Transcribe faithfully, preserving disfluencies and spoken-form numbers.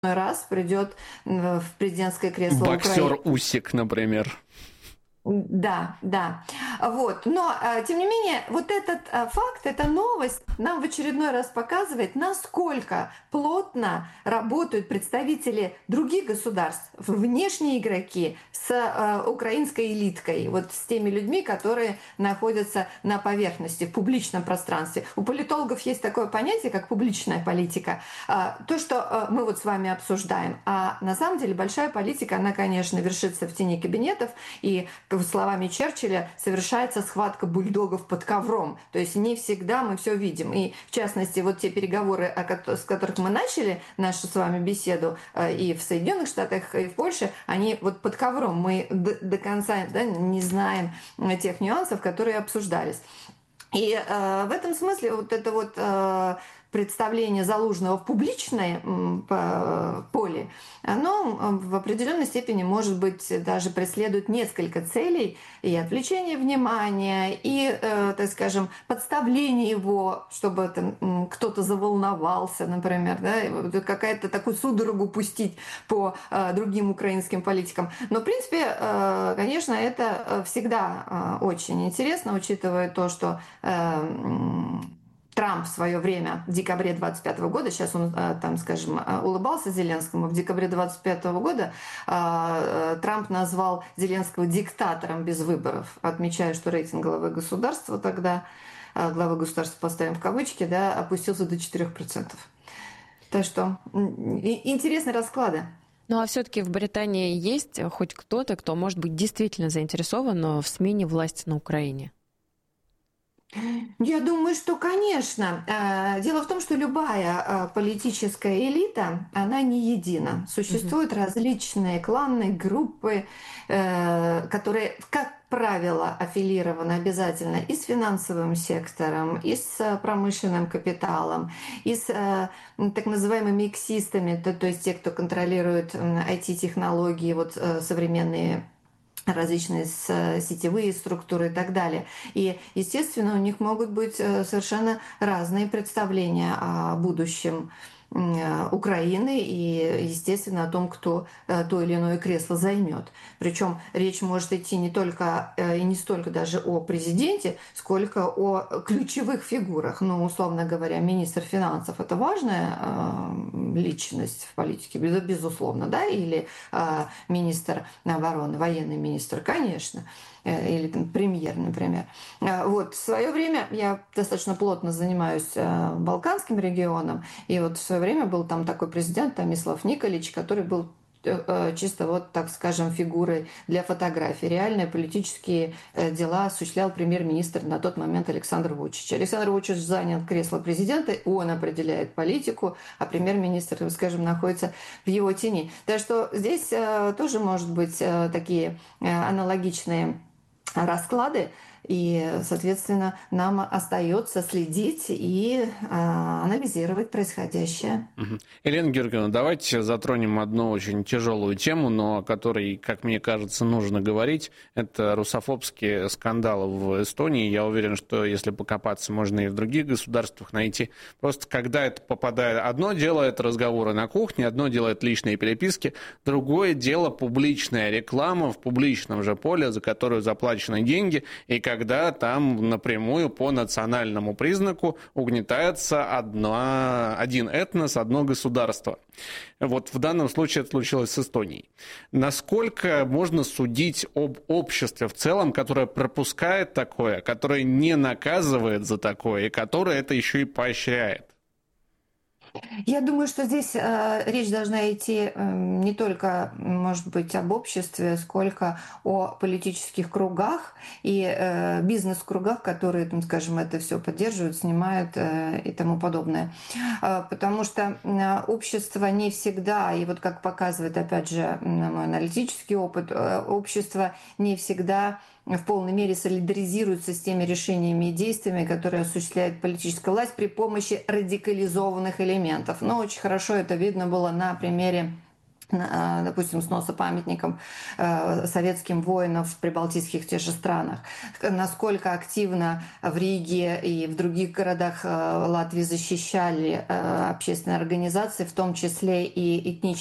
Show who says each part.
Speaker 1: раз придет в президентское кресло Украины.
Speaker 2: Боксер Усик, например.
Speaker 1: Да, да. Вот. Но, тем не менее, вот этот факт, эта новость нам в очередной раз показывает, насколько плотно работают представители других государств, внешние игроки с э, украинской элиткой, вот с теми людьми, которые находятся на поверхности, в публичном пространстве. У политологов есть такое понятие, как публичная политика. Э, то, что э, мы вот с вами обсуждаем. А на самом деле большая политика, она, конечно, вершится в тени кабинетов, и словами Черчилля, совершается схватка бульдогов под ковром. То есть не всегда мы все видим. И в частности, вот те переговоры, с которых мы начали нашу с вами беседу и в Соединенных Штатах, и в Польше, они вот под ковром. Мы до, до конца, да, не знаем тех нюансов, которые обсуждались. И э, в этом смысле вот это вот э, представление Залужного в публичном э, поле, оно в определенной степени, может быть, даже преследует несколько целей: и отвлечение внимания, и, э, так скажем, подставление его, чтобы там кто-то заволновался, например, да, какая-то такую судорогу пустить по э, другим украинским политикам. Но, в принципе, э, конечно, это всегда э, очень интересно, учитывая то, что Трамп в свое время, в декабре двадцать пятого года, сейчас он, там, скажем, улыбался Зеленскому, в декабре двадцать пятого года Трамп назвал Зеленского диктатором без выборов, отмечая, что рейтинг главы государства тогда, главы государства поставим в кавычки, да, опустился до четырёх процентов. Так что интересные расклады.
Speaker 3: Ну а все-таки в Британии есть хоть кто-то, кто может быть действительно заинтересован в смене власти на Украине?
Speaker 1: Я думаю, что, конечно. Дело в том, что любая политическая элита, она не едина. Существуют mm-hmm. различные кланы, группы, которые, как правило, аффилированы обязательно и с финансовым сектором, и с промышленным капиталом, и с так называемыми иксистами, то, то есть те, кто контролирует ай ти-технологии, вот современные различные сетевые структуры и так далее. И, естественно, у них могут быть совершенно разные представления о будущем Украины и, естественно, о том, кто то или иное кресло займет. Причем речь может идти не только и не столько даже о президенте, сколько о ключевых фигурах. Ну, условно говоря, министр финансов – это важная личность в политике, безусловно, да, или министр обороны, военный министр, конечно, или там, премьер, например. Вот. В свое время я достаточно плотно занимаюсь Балканским регионом, и вот в свое время был там такой президент Томислав Николич, который был чисто вот, так скажем, фигурой для фотографии. Реальные политические дела осуществлял премьер-министр на тот момент Александр Вучич. Александр Вучич занял кресло президента, он определяет политику, а премьер-министр, скажем, находится в его тени. Так что здесь тоже может быть такие аналогичные расклады, и, соответственно, нам остается следить и э, анализировать происходящее.
Speaker 2: Угу. Елена Георгиевна, давайте затронем одну очень тяжелую тему, но о которой, как мне кажется, нужно говорить. Это русофобские скандалы в Эстонии. Я уверен, что если покопаться, можно и в других государствах найти. Просто когда это попадает... Одно дело — это разговоры на кухне, одно дело — это личные переписки, другое дело — публичная реклама в публичном же поле, за которую заплачены деньги, и когда там напрямую по национальному признаку угнетается одна, один этнос, одно государство. Вот в данном случае это случилось с Эстонией. Насколько можно судить об обществе в целом, которое пропускает такое, которое не наказывает за такое, и которое это еще и поощряет?
Speaker 1: Я думаю, что здесь э, речь должна идти э, не только, может быть, об обществе, сколько о политических кругах и э, бизнес-кругах, которые, там, скажем, это все поддерживают, снимают э, и тому подобное. Э, потому что э, общество не всегда, и вот как показывает, опять же, мой аналитический опыт, э, общество не всегда в полной мере солидаризируется с теми решениями и действиями, которые осуществляет политическая власть при помощи радикализованных элементов. Но очень хорошо это видно было на примере допустим, сноса памятников советским воинам в прибалтийских тех же странах, насколько активно в Риге и в других городах Латвии защищали общественные организации, в том числе и этнические